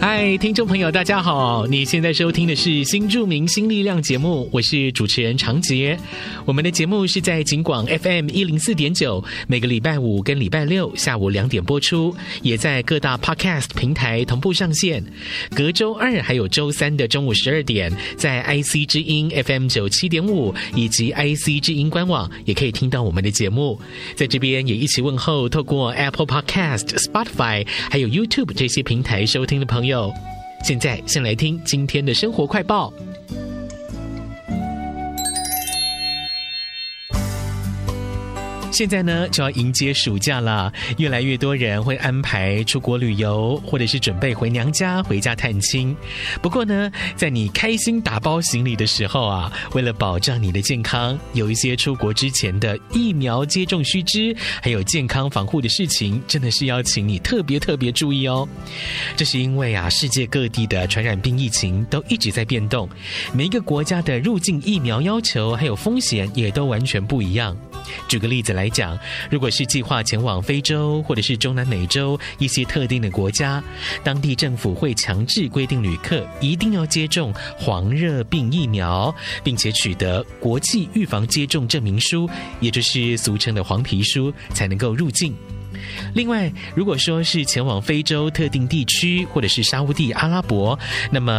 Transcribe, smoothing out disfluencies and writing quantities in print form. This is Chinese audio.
嗨，听众朋友大家好，你现在收听的是新著名新力量节目，我是主持人常杰。我们的节目是在警广 FM 104.9，每个礼拜五跟礼拜六下午2点播出，也在各大 Podcast 平台同步上线。隔周二还有周三的中午12点，在 IC 之音 FM 97.5以及 IC 之音官网也可以听到我们的节目。在这边也一起问候透过 Apple Podcast、Spotify 还有 YouTube 这些平台收听的朋友。现在先来听今天的生活快报。现在呢就要迎接暑假了，越来越多人会安排出国旅游，或者是准备回娘家回家探亲。不过呢，在你开心打包行李的时候啊，为了保障你的健康，有一些出国之前的疫苗接种须知，还有健康防护的事情，真的是要请你特别注意哦。这是因为啊，世界各地的传染病疫情都一直在变动，每一个国家的入境疫苗要求还有风险也都完全不一样。举个例子来讲，如果是计划前往非洲或者是中南美洲一些特定的国家，当地政府会强制规定旅客一定要接种黄热病疫苗，并且取得国际预防接种证明书，也就是俗称的黄皮书，才能够入境。另外，如果说是前往非洲特定地区或者是沙烏地阿拉伯，那么